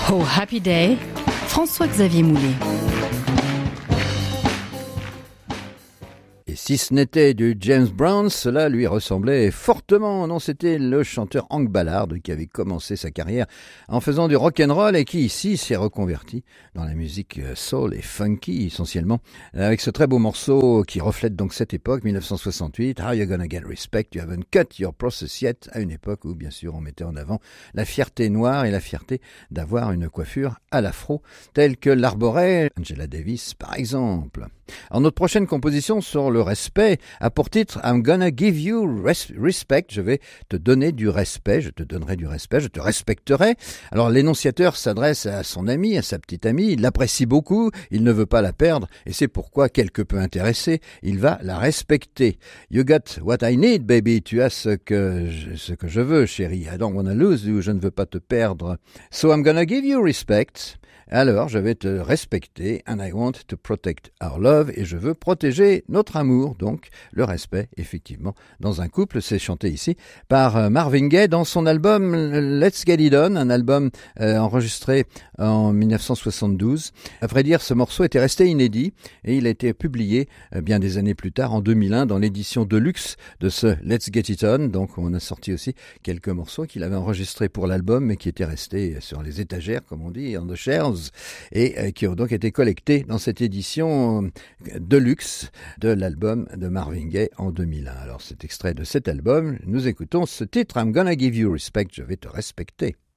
Oh Happy Day, François-Xavier Moulet. Et si ce n'était du James Brown, cela lui ressemblait fortement. Non, c'était le chanteur Hank Ballard qui avait commencé sa carrière en faisant du rock'n'roll et qui ici s'est reconverti dans la musique soul et funky essentiellement, avec ce très beau morceau qui reflète donc cette époque, 1968, How You Gonna Get Respect, You Haven't Cut Your Process Yet, à une époque où bien sûr on mettait en avant la fierté noire et la fierté d'avoir une coiffure à l'afro, telle que l'arborait Angela Davis par exemple. Alors notre prochaine composition sur le respect a pour titre I'm gonna give you respect. Je vais te donner du respect, je te donnerai du respect, je te respecterai. Alors l'énonciateur s'adresse à son ami, à sa petite amie, il l'apprécie beaucoup, il ne veut pas la perdre et c'est pourquoi, quelque peu intéressé, il va la respecter. You got what I need, baby. Tu as ce que je veux, chérie. I don't wanna lose you. Je ne veux pas te perdre. So I'm gonna give you respect. Alors, je vais te respecter, and I want to protect our love, et je veux protéger notre amour, donc le respect, effectivement, dans un couple. C'est chanté ici par Marvin Gaye dans son album Let's Get It On, un album enregistré en 1972. À vrai dire, ce morceau était resté inédit, et il a été publié bien des années plus tard, en 2001, dans l'édition Deluxe de ce Let's Get It On. Donc, on a sorti aussi quelques morceaux qu'il avait enregistrés pour l'album, mais qui étaient restés sur les étagères, comme on dit, on the shelves, et qui ont donc été collectés dans cette édition de luxe de l'album de Marvin Gaye en 2001. Alors cet extrait de cet album, nous écoutons ce titre I'm gonna give you respect, je vais te respecter.